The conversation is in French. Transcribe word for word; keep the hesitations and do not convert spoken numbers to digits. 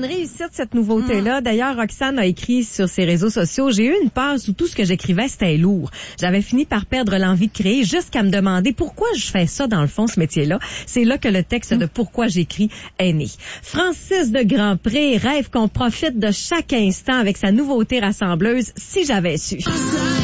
une réussite, cette nouveauté-là. D'ailleurs, Roxane a écrit sur ses réseaux sociaux, j'ai eu une pause où tout ce que j'écrivais, c'était lourd. J'avais fini par perdre l'envie de créer jusqu'à me demander pourquoi je fais ça dans le fond, ce métier-là. C'est là que le texte de Pourquoi j'écris est né. Francis de Grandpré rêve qu'on profite de chaque instant avec sa nouveauté rassembleuse, Si j'avais su.